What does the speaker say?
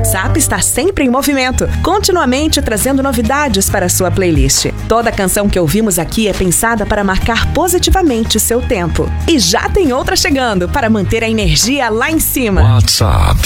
WhatsApp está sempre em movimento, continuamente trazendo novidades para a sua playlist. Toda canção que ouvimos aqui é pensada para marcar positivamente seu tempo. E já tem outra chegando para manter a energia lá em cima. WhatsApp